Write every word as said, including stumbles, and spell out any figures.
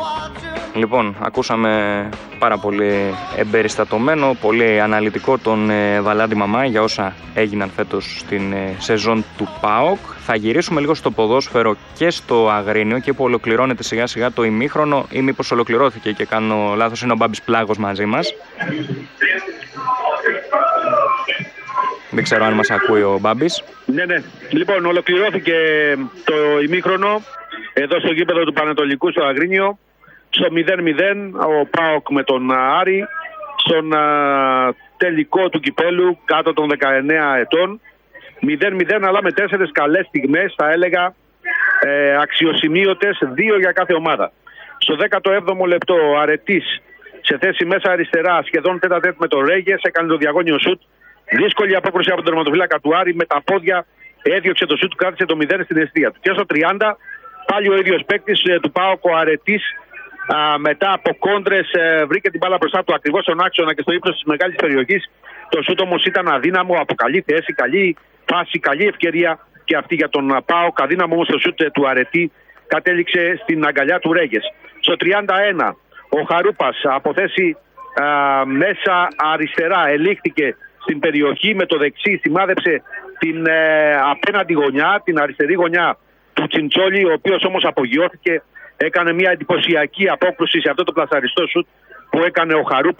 Λοιπόν, ακούσαμε πάρα πολύ εμπεριστατωμένο, πολύ αναλυτικό τον ε, Βαλάντι Μαμά για όσα έγιναν φέτος στην ε, σεζόν του ΠΑΟΚ. Θα γυρίσουμε λίγο στο ποδόσφαιρο και στο Αγρίνιο, και που ολοκληρώνεται σιγά σιγά το ημίχρονο, ή μήπως ολοκληρώθηκε και κάνω λάθος, είναι ο Μπάμπης Πλάγος μαζί μας. Δεν ξέρω αν μας ακούει ο Μπάμπης. Ναι, ναι. Λοιπόν, ολοκληρώθηκε το ημίχρονο εδώ στο γήπεδο του Πανετολικού στο Αγρίνιο. Στο μηδέν μηδέν ο ΠΑΟΚ με τον Άρη, στον α, τελικό του κυπέλου κάτω των δεκαεννέα ετών. μηδέν μηδέν, αλλά με τέσσερις καλές στιγμές, θα έλεγα ε, αξιοσημείωτες, δύο για κάθε ομάδα. Στο δέκατο έβδομο λεπτό ο Αρετής σε θέση μέσα αριστερά, σχεδόν τέτα τέτ με τον Ρέγες, έκανε το διαγώνιο σουτ. Δύσκολη απόκριση από τον τερματοφύλακα του Άρη, με τα πόδια έδιωξε το σουτ, κράτησε το μηδέν στην αιστεία του. Και στο τριάντα πάλι ο ίδιος παίκτης ε, του ΠΑΟΚ, ο Αρετής, Α, μετά από κόντρες ε, βρήκε την μπάλα μπροστά του ακριβώς στον άξονα και στο ύψος της μεγάλης περιοχής. Το σούτ όμως ήταν αδύναμο, από καλή θέση, καλή φάση, καλή ευκαιρία και αυτή για τον ΠΑΟΚ. Αδύναμο όμως το σούτ του Αρετή κατέληξε στην αγκαλιά του Ρέγες. Στο τριάντα ένα ο Χαρούπας από θέση α, μέσα αριστερά ελήχθηκε στην περιοχή, με το δεξί σημάδεψε την ε, απέναντι γωνιά, την αριστερή γωνιά του Τσιντσόλη, ο οποίος όμως απογειώθηκε. Έκανε μια εντυπωσιακή απόκρουση σε αυτό το πλασαριστό σουτ που έκανε ο Χαρούπας.